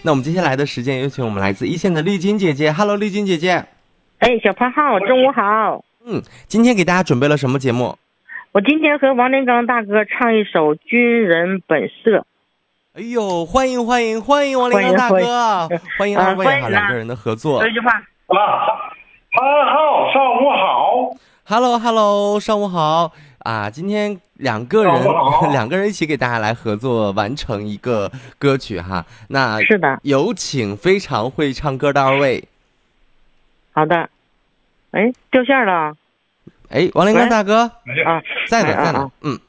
那我们接下来的时间有请我们来自一线的丽晶姐姐。Hello， 丽晶姐姐。 哎，小潘好，中午好。 今天给大家准备了什么节目？ 我今天和王连刚大哥唱一首《军人本色》。 哎呦，欢迎王连刚大哥，欢迎二位哈，两个人的合作。 说一句话好，上午好。 Hello， 上午好啊！今天两个人一起给大家来合作完成一个歌曲哈。那是的， 有请非常会唱歌的二位。 好的。哎，掉线了。 哎，王连刚大哥啊， 在呢。